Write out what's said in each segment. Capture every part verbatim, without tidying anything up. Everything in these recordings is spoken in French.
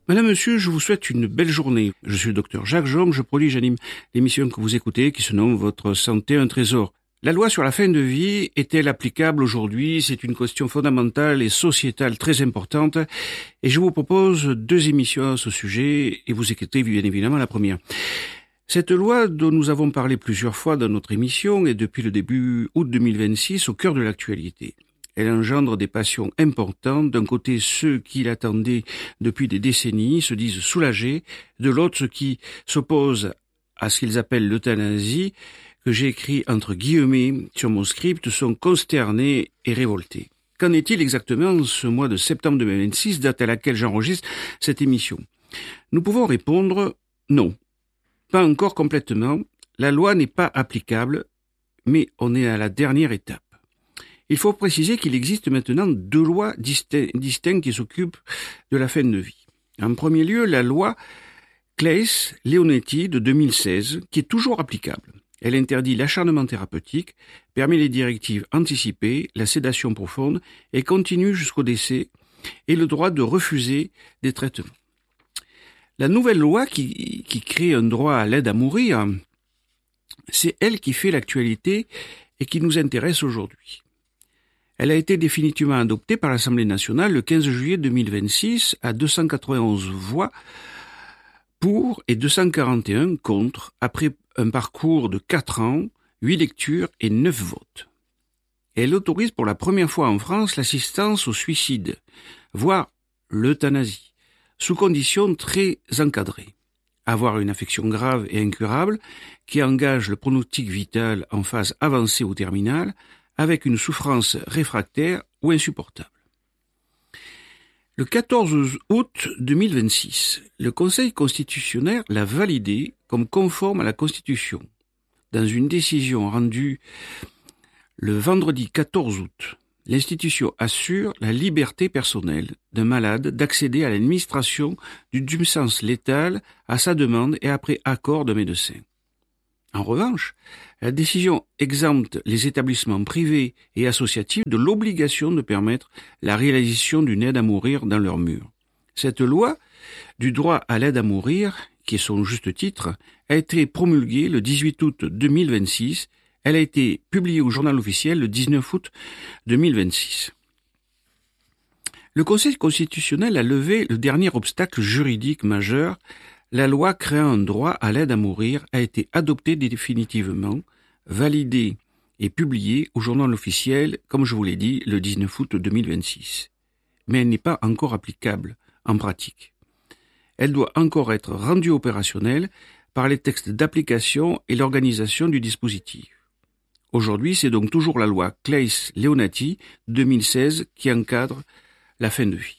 Madame, Monsieur, je vous souhaite une belle journée. Je suis le docteur Jacques Jaume, je produis, j'anime l'émission que vous écoutez qui se nomme Votre santé, un trésor. La loi sur la fin de vie est-elle applicable aujourd'hui? C'est une question fondamentale et sociétale très importante et je vous propose deux émissions à ce sujet et vous écoutez bien évidemment la première. Cette loi dont nous avons parlé plusieurs fois dans notre émission est depuis le début août deux mille vingt-six au cœur de l'actualité. Elle engendre des passions importantes. D'un côté, ceux qui l'attendaient depuis des décennies se disent soulagés. De l'autre, ceux qui s'opposent à ce qu'ils appellent l'euthanasie, que j'ai écrit entre guillemets sur mon script, sont consternés et révoltés. Qu'en est-il exactement ce mois de septembre deux mille vingt-six, date à laquelle j'enregistre cette émission? Nous pouvons répondre non. Pas encore complètement. La loi n'est pas applicable, mais on est à la dernière étape. Il faut préciser qu'il existe maintenant deux lois distinctes qui s'occupent de la fin de vie. En premier lieu, la loi Claeys-Leonetti de deux mille seize, qui est toujours applicable. Elle interdit l'acharnement thérapeutique, permet les directives anticipées, la sédation profonde et continue jusqu'au décès et le droit de refuser des traitements. La nouvelle loi qui, qui crée un droit à l'aide à mourir, c'est elle qui fait l'actualité et qui nous intéresse aujourd'hui. Elle a été définitivement adoptée par l'Assemblée nationale le quinze juillet deux mille vingt-six à deux cent quatre-vingt-onze voix pour et deux cent quarante et un contre, après un parcours de quatre ans, huit lectures et neuf votes. Elle autorise pour la première fois en France l'assistance au suicide, voire l'euthanasie, sous conditions très encadrées. Avoir une affection grave et incurable qui engage le pronostic vital en phase avancée ou terminale, avec une souffrance réfractaire ou insupportable. Le quatorze août deux mille vingt-six, le Conseil constitutionnel l'a validé comme conforme à la Constitution, dans une décision rendue le vendredi quatorze août. L'institution assure la liberté personnelle d'un malade d'accéder à l'administration d'une substance létale à sa demande et après accord d'un médecin. En revanche, la décision exempte les établissements privés et associatifs de l'obligation de permettre la réalisation d'une aide à mourir dans leurs murs. Cette loi du droit à l'aide à mourir, qui est son juste titre, a été promulguée le dix-huit août deux mille vingt-six. Elle a été publiée au journal officiel le dix-neuf août deux mille vingt-six. Le Conseil constitutionnel a levé le dernier obstacle juridique majeur. La loi créant un droit à l'aide à mourir a été adoptée définitivement, validée et publiée au journal officiel, comme je vous l'ai dit, le dix-neuf août deux mille vingt-six. Mais elle n'est pas encore applicable en pratique. Elle doit encore être rendue opérationnelle par les textes d'application et l'organisation du dispositif. Aujourd'hui, c'est donc toujours la loi Claeys-Leonetti deux mille seize qui encadre la fin de vie.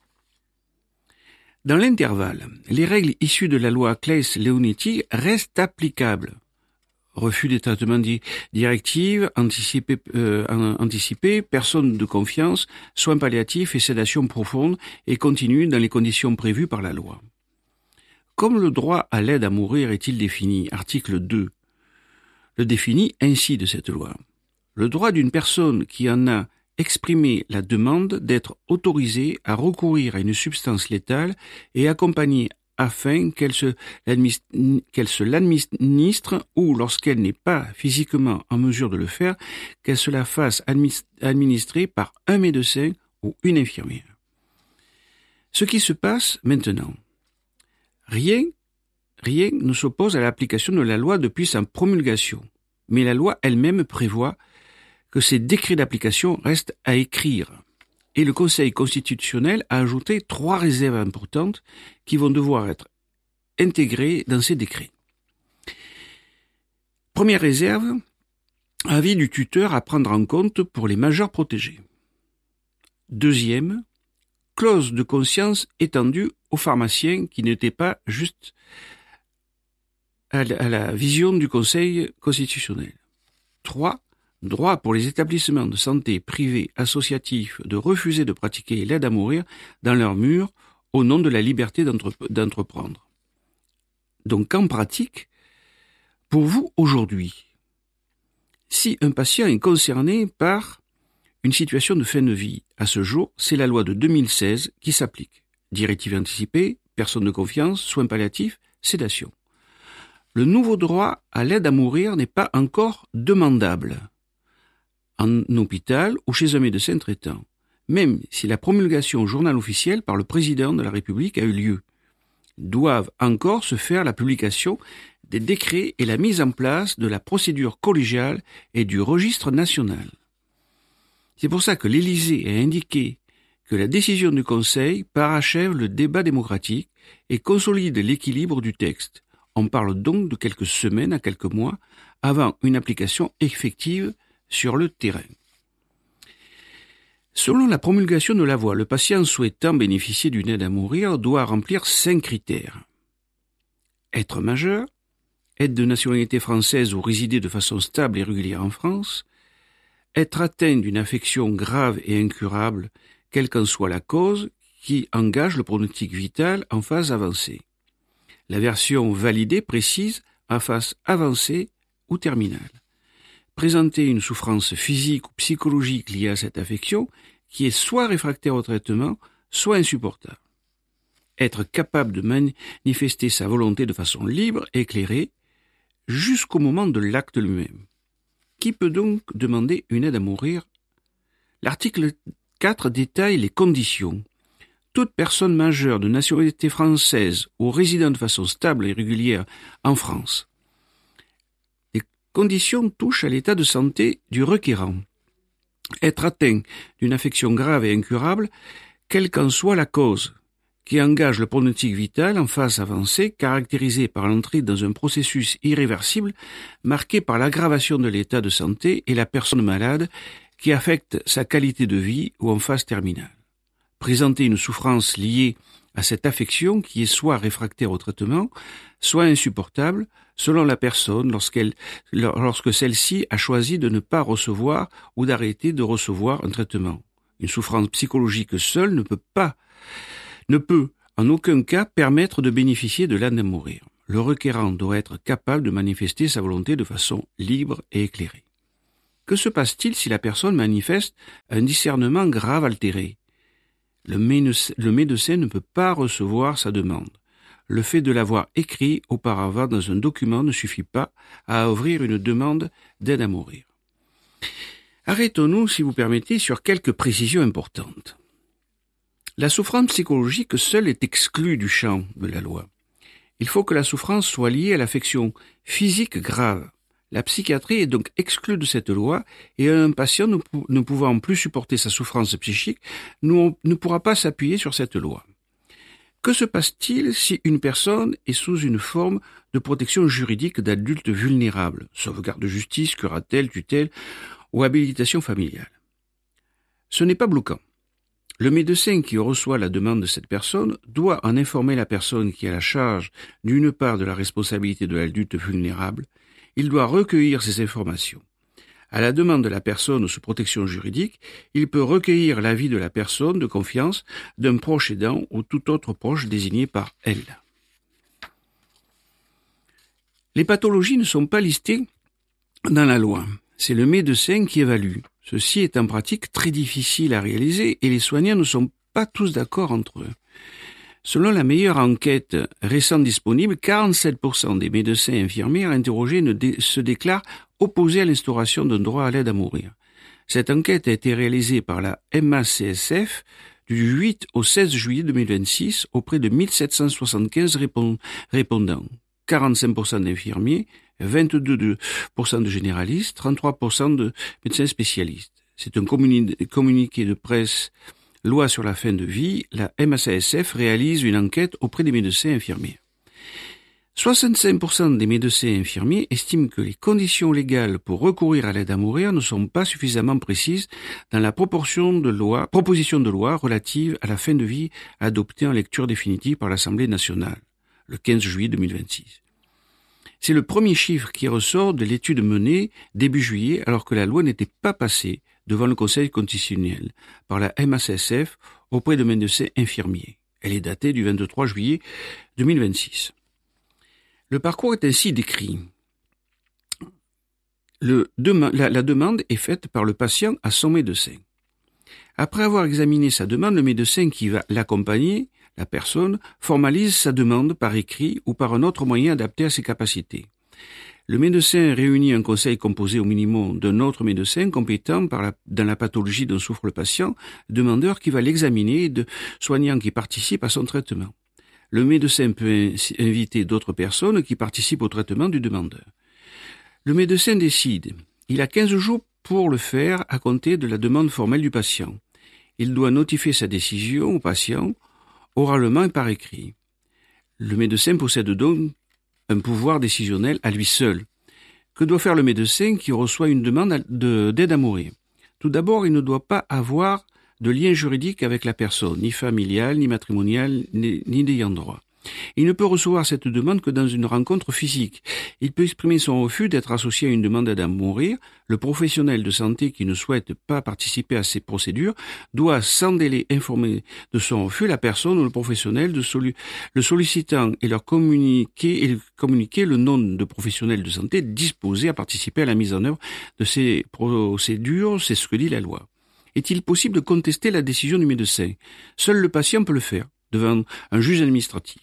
Dans l'intervalle, les règles issues de la loi Claeys-Leonetti restent applicables. Refus des traitements di- directives, anticipés, euh, anticipés, personnes de confiance, soins palliatifs et sédation profonde et continue dans les conditions prévues par la loi. Comme le droit à l'aide à mourir est-il défini? Article deux le définit ainsi de cette loi. Le droit d'une personne qui en a exprimer la demande d'être autorisée à recourir à une substance létale et accompagnée afin qu'elle se, qu'elle se l'administre ou, lorsqu'elle n'est pas physiquement en mesure de le faire, qu'elle se la fasse administrer par un médecin ou une infirmière. Ce qui se passe maintenant. Rien, rien ne s'oppose à l'application de la loi depuis sa promulgation, mais la loi elle-même prévoit que ces décrets d'application restent à écrire. Et le Conseil constitutionnel a ajouté trois réserves importantes qui vont devoir être intégrées dans ces décrets. Première réserve, avis du tuteur à prendre en compte pour les majeurs protégés. Deuxième, clause de conscience étendue aux pharmaciens qui n'étaient pas juste à la vision du Conseil constitutionnel. Trois, droit pour les établissements de santé privés associatifs de refuser de pratiquer l'aide à mourir dans leurs murs au nom de la liberté d'entre- d'entreprendre. Donc en pratique, pour vous aujourd'hui, si un patient est concerné par une situation de fin de vie, à ce jour, c'est la loi de deux mille seize qui s'applique. Directive anticipée, personne de confiance, soins palliatifs, sédation. Le nouveau droit à l'aide à mourir n'est pas encore demandable en hôpital ou chez un médecin traitant, même si la promulgation au journal officiel par le président de la République a eu lieu. Doivent encore se faire la publication des décrets et la mise en place de la procédure collégiale et du registre national. C'est pour ça que l'Élysée a indiqué que la décision du Conseil parachève le débat démocratique et consolide l'équilibre du texte. On parle donc de quelques semaines à quelques mois avant une application effective sur le terrain. Selon la promulgation de la loi, le patient souhaitant bénéficier d'une aide à mourir doit remplir cinq critères. Être majeur, être de nationalité française ou résider de façon stable et régulière en France, être atteint d'une affection grave et incurable, quelle qu'en soit la cause, qui engage le pronostic vital en phase avancée. La version validée précise en phase avancée ou terminale. Présenter une souffrance physique ou psychologique liée à cette affection qui est soit réfractaire au traitement, soit insupportable. Être capable de manifester sa volonté de façon libre et éclairée jusqu'au moment de l'acte lui-même. Qui peut donc demander une aide à mourir? L'article quatre détaille les conditions. Toute personne majeure de nationalité française ou résidant de façon stable et régulière en France. Les conditions touchent à l'état de santé du requérant. Être atteint d'une affection grave et incurable, quelle qu'en soit la cause, qui engage le pronostic vital en phase avancée, caractérisé par l'entrée dans un processus irréversible, marqué par l'aggravation de l'état de santé et la personne malade, qui affecte sa qualité de vie ou en phase terminale. Présenter une souffrance liée à cette affection qui est soit réfractaire au traitement, soit insupportable, selon la personne lorsqu'elle, lorsque celle-ci a choisi de ne pas recevoir ou d'arrêter de recevoir un traitement. Une souffrance psychologique seule ne peut pas, ne peut en aucun cas permettre de bénéficier de l'aide à mourir. Le requérant doit être capable de manifester sa volonté de façon libre et éclairée. Que se passe-t-il si la personne manifeste un discernement grave altéré? Le médecin, le médecin ne peut pas recevoir sa demande. Le fait de l'avoir écrit auparavant dans un document ne suffit pas à ouvrir une demande d'aide à mourir. Arrêtons-nous, si vous permettez, sur quelques précisions importantes. La souffrance psychologique seule est exclue du champ de la loi. Il faut que la souffrance soit liée à l'affection physique grave. La psychiatrie est donc exclue de cette loi et un patient ne, pou- ne pouvant plus supporter sa souffrance psychique ne, ne pourra pas s'appuyer sur cette loi. Que se passe-t-il si une personne est sous une forme de protection juridique d'adulte vulnérable, sauvegarde de justice, curatelle, tutelle ou habilitation familiale? Ce n'est pas bloquant. Le médecin qui reçoit la demande de cette personne doit en informer la personne qui a la charge d'une part de la responsabilité de l'adulte vulnérable. Il doit recueillir ces informations. À la demande de la personne sous protection juridique, il peut recueillir l'avis de la personne de confiance, d'un proche aidant ou tout autre proche désigné par elle. Les pathologies ne sont pas listées dans la loi. C'est le médecin qui évalue. Ceci est en pratique très difficile à réaliser et les soignants ne sont pas tous d'accord entre eux. Selon la meilleure enquête récente disponible, quarante-sept pour cent des médecins et infirmières interrogés ne dé- se déclarent opposés à l'instauration d'un droit à l'aide à mourir. Cette enquête a été réalisée par la M A C S F du huit au seize juillet deux mille vingt-six auprès de mille sept cent soixante-quinze répond- répondants. quarante-cinq pour cent d'infirmiers, vingt-deux pour cent de généralistes, trente-trois pour cent de médecins spécialistes. C'est un communi- communiqué de presse Loi sur la fin de vie, la M A C S F réalise une enquête auprès des médecins infirmiers. soixante-cinq pour cent des médecins infirmiers estiment que les conditions légales pour recourir à l'aide à mourir ne sont pas suffisamment précises dans la proportion de loi, proposition de loi relative à la fin de vie adoptée en lecture définitive par l'Assemblée nationale, le quinze juillet deux mille vingt-six. C'est le premier chiffre qui ressort de l'étude menée début juillet alors que la loi n'était pas passée devant le Conseil constitutionnel par la M A C S F auprès de médecins infirmiers. Elle est datée du vingt-trois juillet deux mille vingt-six. Le parcours est ainsi décrit. Le, la, la demande est faite par le patient à son médecin. Après avoir examiné sa demande, le médecin qui va l'accompagner, la personne, formalise sa demande par écrit ou par un autre moyen adapté à ses capacités. Le médecin réunit un conseil composé au minimum d'un autre médecin compétent par la, dans la pathologie dont souffre le patient, demandeur qui va l'examiner et de soignants qui participent à son traitement. Le médecin peut inviter d'autres personnes qui participent au traitement du demandeur. Le médecin décide. Il a quinze jours pour le faire à compter de la demande formelle du patient. Il doit notifier sa décision au patient, oralement et par écrit. Le médecin possède donc un pouvoir décisionnel à lui seul. Que doit faire le médecin qui reçoit une demande de, d'aide à mourir? Tout d'abord, il ne doit pas avoir de lien juridique avec la personne, ni familial, ni matrimonial, ni, ni d'ayant droit. Il ne peut recevoir cette demande que dans une rencontre physique. Il peut exprimer son refus d'être associé à une demande d'aide à mourir. Le professionnel de santé qui ne souhaite pas participer à ces procédures doit sans délai informer de son refus la personne ou le professionnel de solu- le sollicitant et leur communiquer, et communiquer le nom de professionnel de santé disposé à participer à la mise en œuvre de ces procédures. C'est ce que dit la loi. Est-il possible de contester la décision du médecin? Seul le patient peut le faire devant un juge administratif.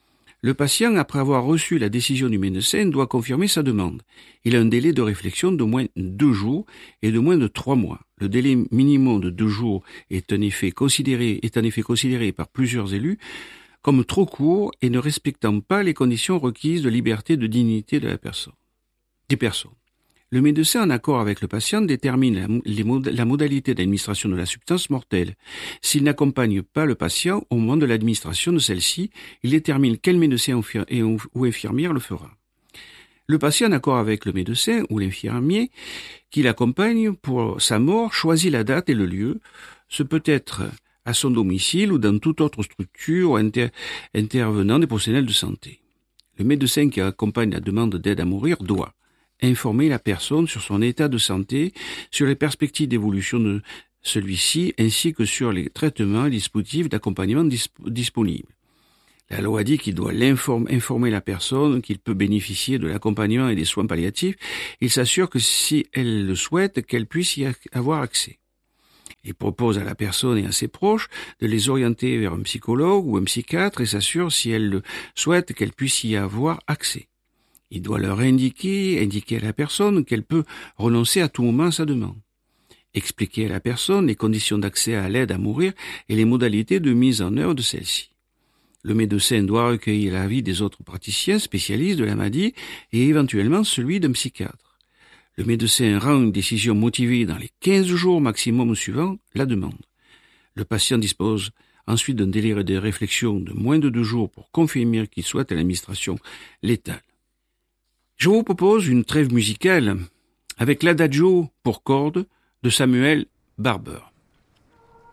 Le patient, après avoir reçu la décision du médecin, doit confirmer sa demande. Il a un délai de réflexion de moins de deux jours et de moins de trois mois. Le délai minimum de deux jours est en effet considéré, est en effet considéré par plusieurs élus comme trop court et ne respectant pas les conditions requises de liberté et de dignité de la personne, des personnes. Le médecin, en accord avec le patient, détermine la, les mod- la modalité d'administration de la substance mortelle. S'il n'accompagne pas le patient au moment de l'administration de celle-ci, il détermine quel médecin ou infirmière le fera. Le patient, en accord avec le médecin ou l'infirmier qui l'accompagne pour sa mort, choisit la date et le lieu. Ce peut être à son domicile ou dans toute autre structure inter- intervenant des professionnels de santé. Le médecin qui accompagne la demande d'aide à mourir doit informer la personne sur son état de santé, sur les perspectives d'évolution de celui-ci, ainsi que sur les traitements et dispositifs d'accompagnement disp- disponibles. La loi dit qu'il doit informer la personne qu'il peut bénéficier de l'accompagnement et des soins palliatifs. Il s'assure que si elle le souhaite, qu'elle puisse y avoir accès. Il propose à la personne et à ses proches de les orienter vers un psychologue ou un psychiatre et s'assure, si elle le souhaite, qu'elle puisse y avoir accès. Il doit leur indiquer, indiquer à la personne qu'elle peut renoncer à tout moment à sa demande. Expliquer à la personne les conditions d'accès à l'aide à mourir et les modalités de mise en œuvre de celle-ci. Le médecin doit recueillir l'avis des autres praticiens spécialistes de la maladie et éventuellement celui d'un psychiatre. Le médecin rend une décision motivée dans les quinze jours maximum suivant la demande. Le patient dispose ensuite d'un délai de réflexion de moins de deux jours pour confirmer qu'il souhaite l'administration létale. Je vous propose une trêve musicale avec l'Adagio pour cordes de Samuel Barber.